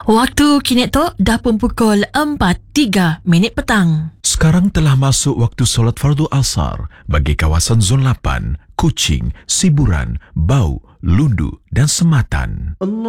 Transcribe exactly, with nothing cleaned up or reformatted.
Waktu kini tu dah pun pukul empat tiga minit petang. Sekarang telah masuk waktu solat fardu asar bagi kawasan Zon lapan, Kuching, Siburan, Bau, Lundu dan Sematan.